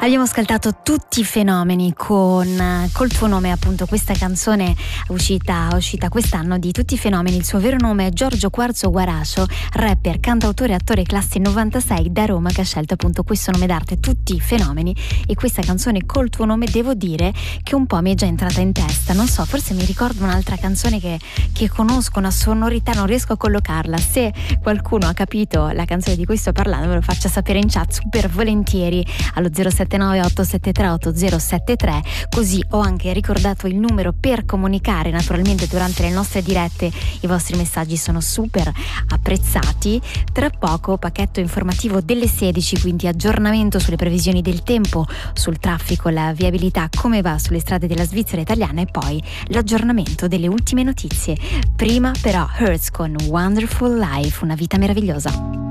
Abbiamo ascoltato Tutti i fenomeni col tuo nome, appunto. Questa canzone uscita quest'anno, di Tutti i fenomeni. Il suo vero nome è Giorgio Quarzo Guarascio, rapper, cantautore e attore classe 96 da Roma, che ha scelto appunto questo nome d'arte, Tutti i fenomeni. E questa canzone col tuo nome, devo dire che un po' mi è già entrata in testa. Non so, forse mi ricordo un'altra canzone che conosco, una sonorità, non riesco a collocarla. Se qualcuno ha capito la canzone di cui sto parlando, me lo faccia sapere in chat super volentieri allo 079 873 8073, così ho anche ricordato il numero per comunicare naturalmente durante le nostre dirette. I vostri messaggi sono super apprezzati. Tra poco pacchetto informativo delle 16, quindi aggiornamento sulle previsioni del tempo, sul traffico, la viabilità, come va sulle strade della Svizzera italiana, e poi l'aggiornamento delle ultime notizie. Prima però Hertz con Wonderful Life, una vita meravigliosa.